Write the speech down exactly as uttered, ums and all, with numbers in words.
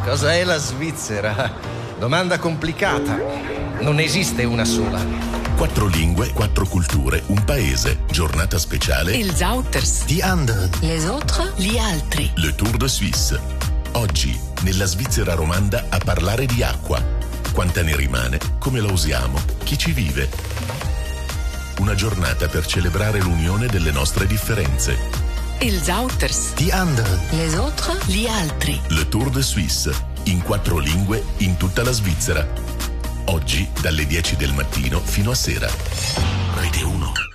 Cosa è la Svizzera? Domanda complicata. Non esiste una sola. Quattro lingue, quattro culture, un paese. Giornata speciale. Ils Auters. Die anderen. Les autres. Gli altri. Le Tour de Suisse. Oggi, nella Svizzera romanda, a parlare di acqua. Quanta ne rimane? Come la usiamo? Chi ci vive? Una giornata per celebrare l'unione delle nostre differenze. Ils Auters. Die anderen. Les autres. Gli altri. Le Tour de Suisse. In quattro lingue, in tutta la Svizzera. Oggi, dalle dieci del mattino fino a sera. Rete uno.